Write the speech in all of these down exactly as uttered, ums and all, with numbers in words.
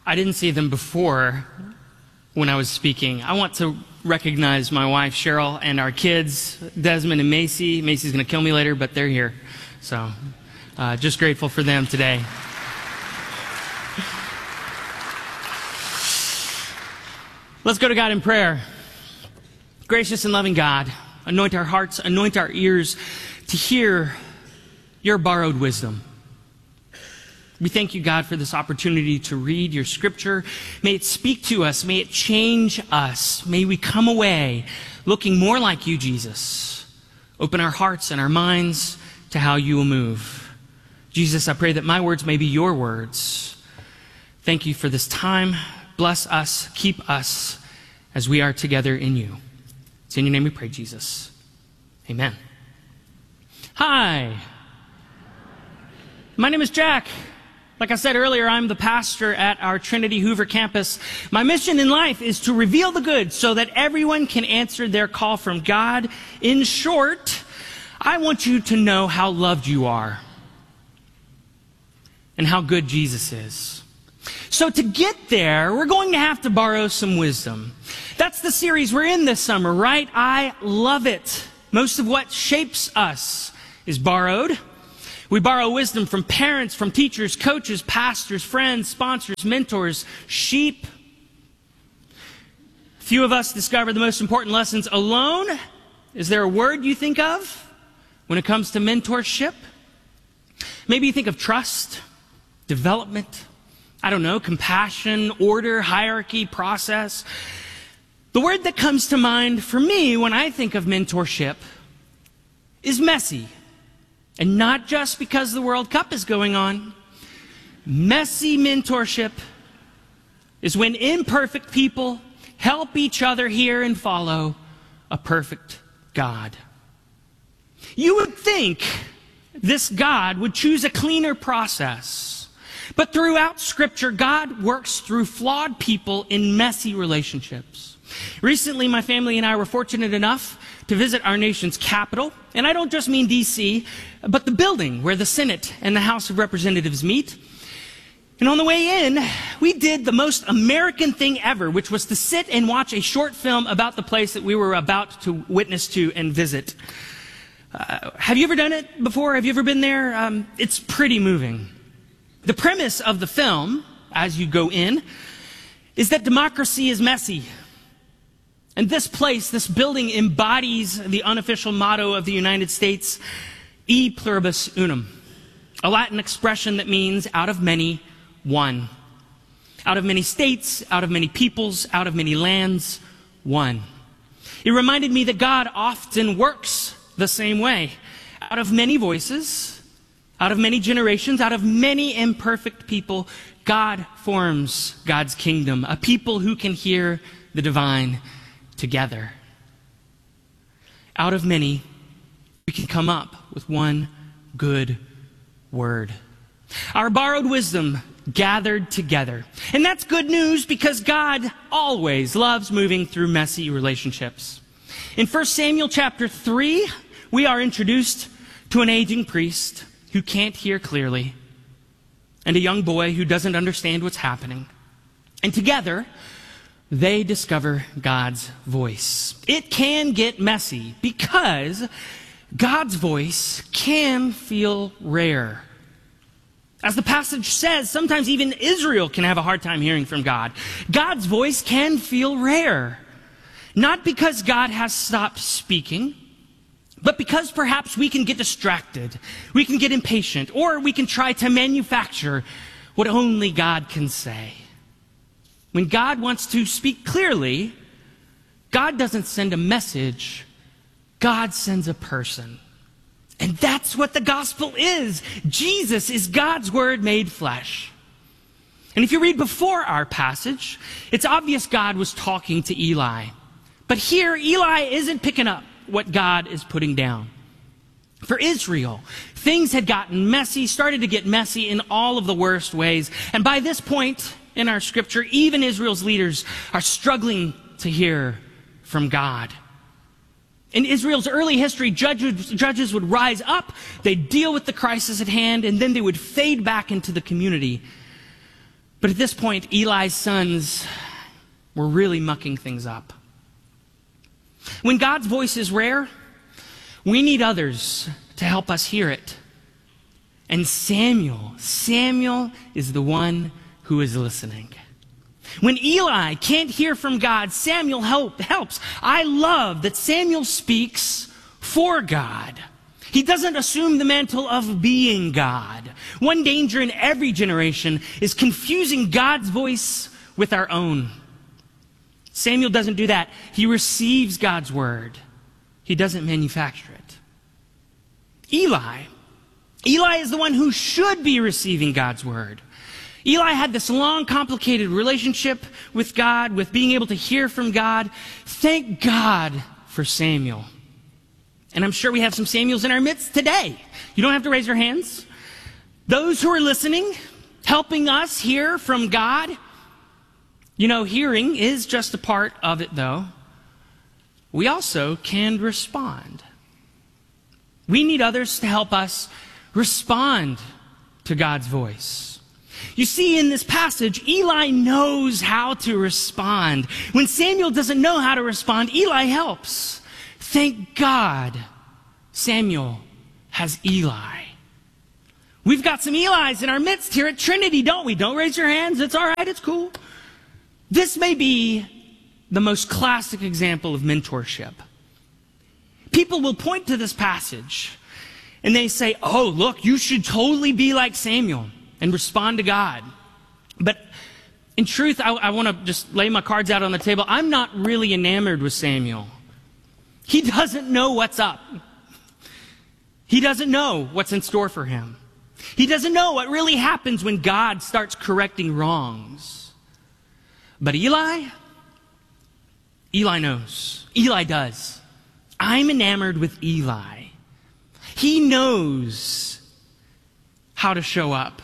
I didn't see them before when I was speaking. I want to recognize my wife, Cheryl, and our kids, Desmond and Macy. Macy's going to kill me later, but they're here. So uh, just grateful for them today. Let's go to God in prayer. Gracious and loving God, anoint our hearts, anoint our ears to hear your borrowed wisdom. We thank you, God, for this opportunity to read your scripture. May it speak to us. May it change us. May we come away looking more like you, Jesus. Open our hearts and our minds to how you will move. Jesus, I pray that my words may be your words. Thank you for this time. Bless us, keep us as we are together in you. It's in your name we pray, Jesus. Amen. Hi. My name is Jack. Like I said earlier, I'm the pastor at our Trinity Hoover campus. My mission in life is to reveal the good so that everyone can answer their call from God. In short, I want you to know how loved you are and how good Jesus is. So to get there, we're going to have to borrow some wisdom. That's the series we're in this summer, right? I love it. Most of what shapes us is borrowed. We borrow wisdom from parents, from teachers, coaches, pastors, friends, sponsors, mentors, sheep. Few of us discover the most important lessons alone. Is there a word you think of when it comes to mentorship? Maybe you think of trust, development, I don't know, compassion, order, hierarchy, process. The word that comes to mind for me when I think of mentorship is messy. And not just because the World Cup is going on. Messy mentorship is when imperfect people help each other hear and follow a perfect God. You would think this God would choose a cleaner process. But throughout Scripture, God works through flawed people in messy relationships. Recently, my family and I were fortunate enough to visit our nation's capital. And I don't just mean D C, but the building where the Senate and the House of Representatives meet. And on the way in, we did the most American thing ever, which was to sit and watch a short film about the place that we were about to witness to and visit. Uh, have you ever done it before? Have you ever been there? Um, it's pretty moving. The premise of the film, as you go in, is that democracy is messy. And this place, this building, embodies the unofficial motto of the United States, E pluribus unum, a Latin expression that means out of many, one. Out of many states, out of many peoples, out of many lands, one. It reminded me that God often works the same way. Out of many voices, out of many generations, out of many imperfect people, God forms God's kingdom, a people who can hear the divine together. Out of many, we can come up with one good word. Our borrowed wisdom gathered together. And that's good news because God always loves moving through messy relationships. In First Samuel chapter three, we are introduced to an aging priest who can't hear clearly and a young boy who doesn't understand what's happening. And together, they discover God's voice. It can get messy because God's voice can feel rare. As the passage says, sometimes even Israel can have a hard time hearing from God. God's voice can feel rare. Not because God has stopped speaking, but because perhaps we can get distracted, we can get impatient, or we can try to manufacture what only God can say. When God wants to speak clearly, God doesn't send a message, God sends a person. And that's what the gospel is. Jesus is God's word made flesh. And if you read before our passage, it's obvious God was talking to Eli. But here, Eli isn't picking up what God is putting down. For Israel, things had gotten messy, started to get messy in all of the worst ways. And by this point in our scripture, even Israel's leaders are struggling to hear from God. In Israel's early history, judges, judges would rise up, they'd deal with the crisis at hand, and then they would fade back into the community. But at this point, Eli's sons were really mucking things up. When God's voice is rare, we need others to help us hear it. And Samuel, Samuel is the one who is listening. When Eli can't hear from God, Samuel help, helps. I love that Samuel speaks for God. He doesn't assume the mantle of being God. One danger in every generation is confusing God's voice with our own. Samuel doesn't do that. He receives God's word. He doesn't manufacture it. Eli, Eli is the one who should be receiving God's word. Eli had this long, complicated relationship with God, with being able to hear from God. Thank God for Samuel. And I'm sure we have some Samuels in our midst today. You don't have to raise your hands. Those who are listening, helping us hear from God. You know, hearing is just a part of it, though. We also can respond. We need others to help us respond to God's voice. You see, in this passage, Eli knows how to respond. When Samuel doesn't know how to respond, Eli helps. Thank God Samuel has Eli. We've got some Elis in our midst here at Trinity, don't we? Don't raise your hands. It's all right. It's cool. This may be the most classic example of mentorship. People will point to this passage and they say, oh, look, you should totally be like Samuel and respond to God. But in truth, I, I want to just lay my cards out on the table. I'm not really enamored with Samuel. He doesn't know what's up. He doesn't know what's in store for him. He doesn't know what really happens when God starts correcting wrongs. But Eli, Eli knows. Eli does. I'm enamored with Eli. He knows how to show up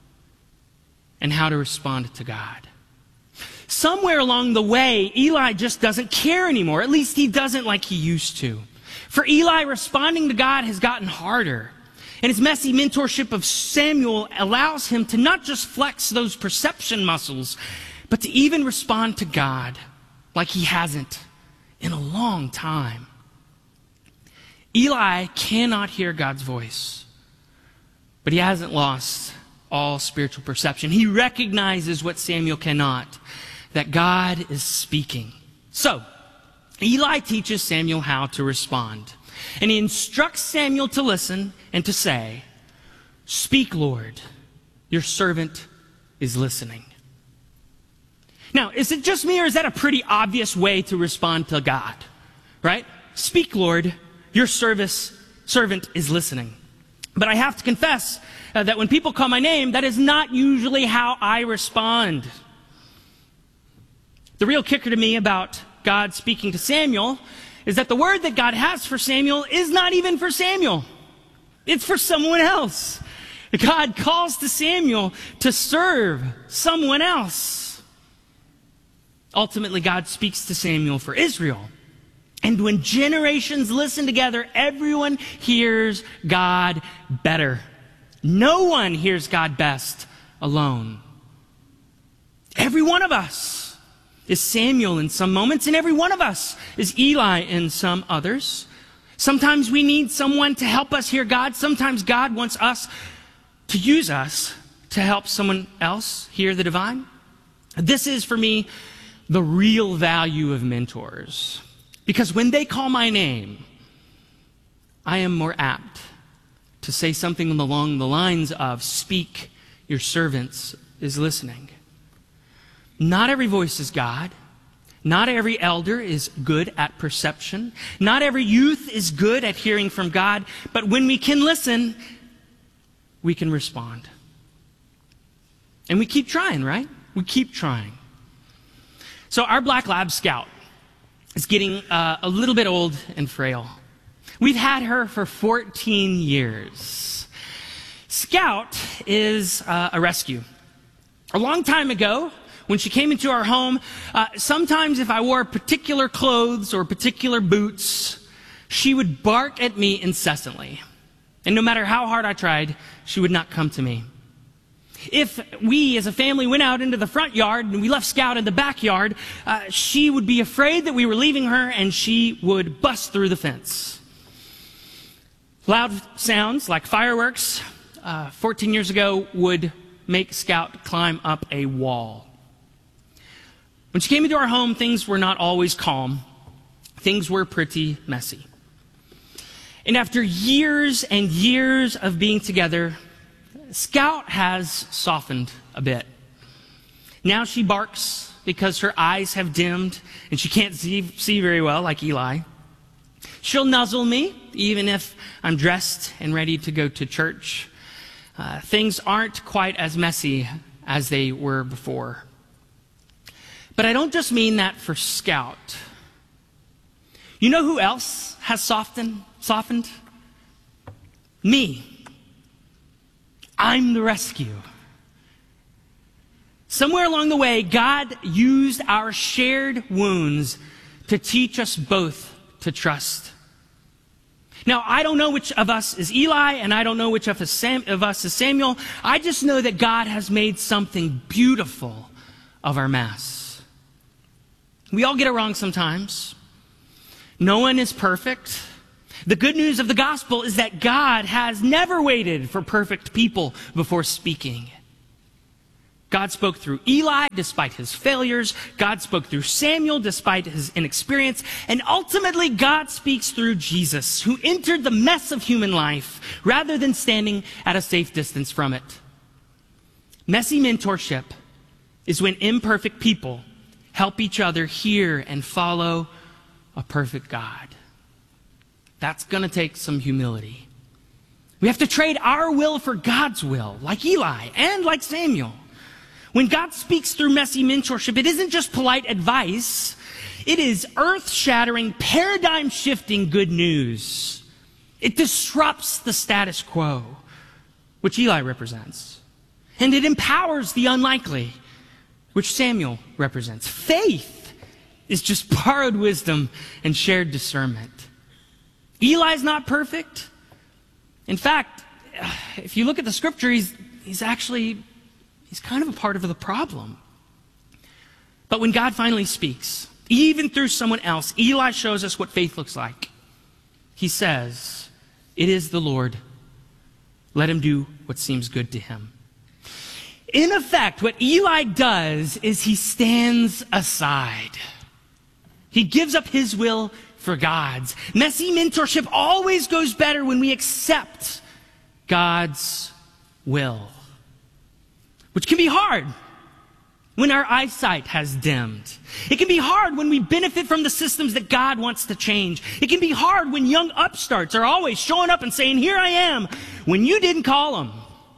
and how to respond to God. Somewhere along the way, Eli just doesn't care anymore. At least he doesn't like he used to. For Eli, responding to God has gotten harder. And his messy mentorship of Samuel allows him to not just flex those perception muscles, but to even respond to God like he hasn't in a long time. Eli cannot hear God's voice, but he hasn't lost all spiritual perception. He recognizes what Samuel cannot, that God is speaking. So, Eli teaches Samuel how to respond. And he instructs Samuel to listen and to say, "Speak, Lord, your servant is listening." Now, is it just me, or is that a pretty obvious way to respond to God? Right? Speak, Lord, your service, servant is listening. But I have to confess uh, that when people call my name, that is not usually how I respond. The real kicker to me about God speaking to Samuel is that the word that God has for Samuel is not even for Samuel. It's for someone else. God calls to Samuel to serve someone else. Ultimately, God speaks to Samuel for Israel. And when generations listen together, everyone hears God better. No one hears God best alone. Every one of us is Samuel in some moments, and every one of us is Eli in some others. Sometimes we need someone to help us hear God. Sometimes God wants us to use us to help someone else hear the divine. This is, for me, the real value of mentors. Because when they call my name, I am more apt to say something along the lines of, "Speak, your servant is listening." Not every voice is God. Not every elder is good at perception. Not every youth is good at hearing from God. But when we can listen, we can respond. And we keep trying, right? We keep trying. So our Black Lab Scout is getting uh, a little bit old and frail. We've had her for fourteen years. Scout is uh, a rescue. A long time ago, when she came into our home, uh, sometimes if I wore particular clothes or particular boots, she would bark at me incessantly. And no matter how hard I tried, she would not come to me. If we as a family went out into the front yard and we left Scout in the backyard, uh, she would be afraid that we were leaving her and she would bust through the fence. Loud sounds like fireworks uh, fourteen years ago would make Scout climb up a wall. When she came into our home, things were not always calm. Things were pretty messy. And after years and years of being together, Scout has softened a bit. Now she barks because her eyes have dimmed and she can't see, see very well like Eli. She'll nuzzle me even if I'm dressed and ready to go to church. Uh, things aren't quite as messy as they were before. But I don't just mean that for Scout. You know who else has softened? Softened? Me. I'm the rescue. Somewhere along the way, God used our shared wounds to teach us both to trust. Now, I don't know which of us is Eli, and I don't know which of us, Sam, of us is Samuel. I just know that God has made something beautiful of our mess. We all get it wrong sometimes. No one is perfect. The good news of the gospel is that God has never waited for perfect people before speaking. God spoke through Eli despite his failures. God spoke through Samuel despite his inexperience. And ultimately, God speaks through Jesus, who entered the mess of human life rather than standing at a safe distance from it. Messy mentorship is when imperfect people help each other hear and follow a perfect God. That's going to take some humility. We have to trade our will for God's will, like Eli and like Samuel. When God speaks through messy mentorship, it isn't just polite advice. It is earth-shattering, paradigm-shifting good news. It disrupts the status quo, which Eli represents. And it empowers the unlikely, which Samuel represents. Faith is just borrowed wisdom and shared discernment. Eli's not perfect. In fact, if you look at the scripture, he's, he's actually, he's kind of a part of the problem. But when God finally speaks, even through someone else, Eli shows us what faith looks like. He says, "It is the Lord. Let him do what seems good to him." In effect, what Eli does is he stands aside. He gives up his will for God's. Messy mentorship always goes better when we accept God's will, which can be hard when our eyesight has dimmed. It can be hard when we benefit from the systems that God wants to change. It can be hard when young upstarts are always showing up and saying, "Here I am," when you didn't call them.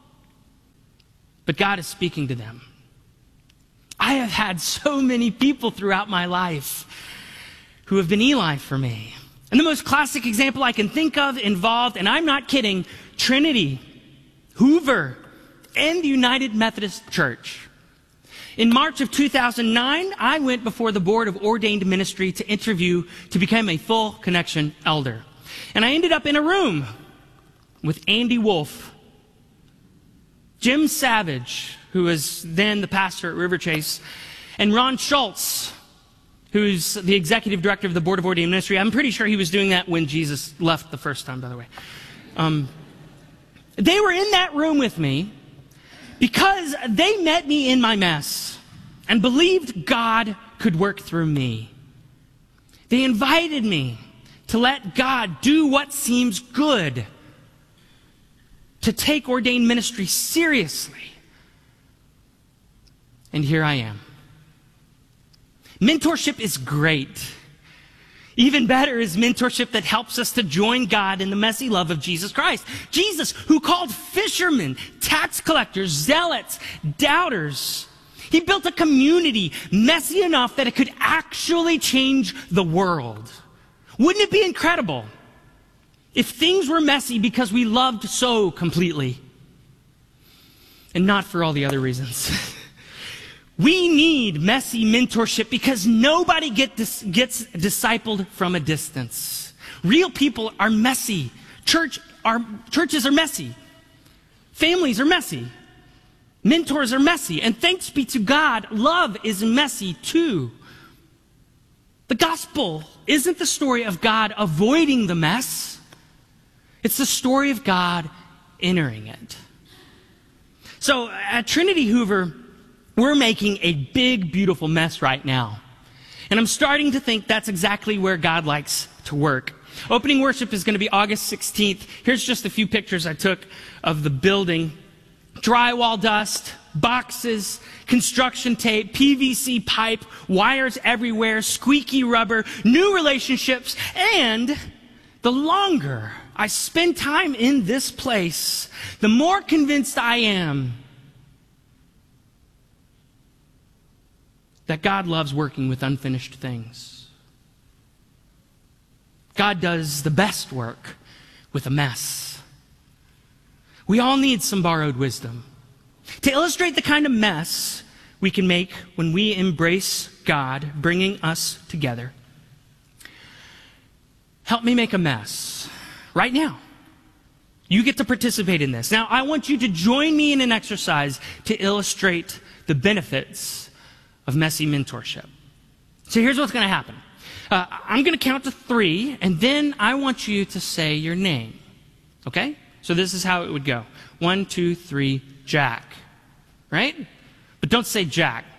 But God is speaking to them. I have had so many people throughout my life who have been Eli for me. And the most classic example I can think of involved, and I'm not kidding, Trinity, Hoover, and the United Methodist Church. In March of two thousand nine, I went before the Board of Ordained Ministry to interview to become a full connection elder. And I ended up in a room with Andy Wolf, Jim Savage, who was then the pastor at River Chase, and Ron Schultz, who's the executive director of the Board of Ordained Ministry. I'm pretty sure he was doing that when Jesus left the first time, by the way. Um, they were in that room with me because they met me in my mess and believed God could work through me. They invited me to let God do what seems good, to take ordained ministry seriously. And here I am. Mentorship is great. Even better is mentorship that helps us to join God in the messy love of Jesus Christ. Jesus, who called fishermen, tax collectors, zealots, doubters. He built a community messy enough that it could actually change the world. Wouldn't it be incredible if things were messy because we loved so completely and not for all the other reasons? We need messy mentorship because nobody get dis- gets discipled from a distance. Real people are messy. Church are, churches are messy. Families are messy. Mentors are messy, and thanks be to God, love is messy too. The gospel isn't the story of God avoiding the mess. It's the story of God entering it. So at Trinity Hoover, we're making a big, beautiful mess right now. And I'm starting to think that's exactly where God likes to work. Opening worship is going to be August sixteenth. Here's just a few pictures I took of the building. Drywall dust, boxes, construction tape, P V C pipe, wires everywhere, squeaky rubber, new relationships, and the longer I spend time in this place, the more convinced I am that God loves working with unfinished things. God does the best work with a mess. We all need some borrowed wisdom to illustrate the kind of mess we can make when we embrace God bringing us together. Help me make a mess right now. You get to participate in this. Now, I want you to join me in an exercise to illustrate the benefits of messy mentorship. So here's what's going to happen. Uh, I'm going to count to three, and then I want you to say your name. Okay? So this is how it would go. One, two, three, Jack. Right? But don't say Jack.